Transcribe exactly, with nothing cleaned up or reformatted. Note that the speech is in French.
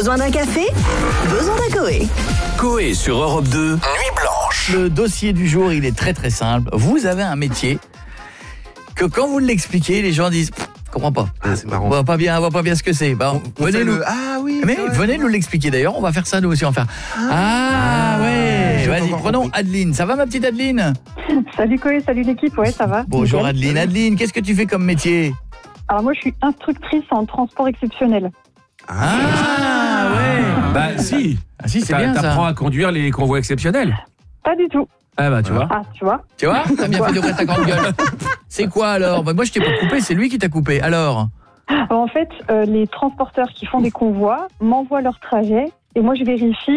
Besoin d'un café? Besoin d'un Coé. Coé sur Europe deux, Nuit Blanche. Le dossier du jour, il est très très simple. Vous avez un métier que quand vous l'expliquez, les gens disent « Je comprends pas. Ah, c'est marrant. On voit pas bien, on voit pas bien ce que c'est. Bah, » On Venez fait nous... le... Ah oui. Mais ouais, venez ouais. nous l'expliquer d'ailleurs, on va faire ça nous aussi, on va faire « Ah, Ah, ouais, j'ai vas-y, pas prenons compris. Adeline. Ça va ma petite Adeline ?» Salut Coé, salut l'équipe, ouais ça va. Bonjour Nickel. Adeline. Adeline, qu'est-ce que tu fais comme métier? Alors moi je suis instructrice en transport exceptionnel. Ah, ouais. Bah si. Ah si, c'est T'a- bien T'apprends ça. à conduire les convois exceptionnels. Pas du tout. Ah bah tu vois. Ah tu vois. Tu vois, t'as bien fait d'ouvrir ta grande gueule. C'est quoi alors? Bah, moi je t'ai pas coupé, c'est lui qui t'a coupé. Alors? Alors, en fait euh, les transporteurs qui font des convois m'envoient leur trajet et moi je vérifie